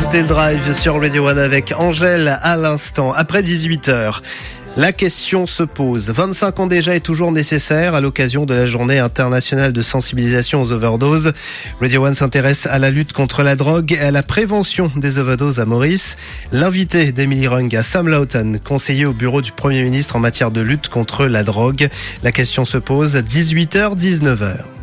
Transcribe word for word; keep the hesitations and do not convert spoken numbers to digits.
écoutez le Drive sur Radio One avec Angèle à l'instant. Après dix-huit heures, la question se pose. vingt-cinq ans déjà est toujours nécessaire à l'occasion de la journée internationale de sensibilisation aux overdoses. Radio One s'intéresse à la lutte contre la drogue et à la prévention des overdoses à Maurice. L'invité d'Emily Runga, Sam Lawton, conseiller au bureau du Premier ministre en matière de lutte contre la drogue. La question se pose, dix-huit heures dix-neuf heures.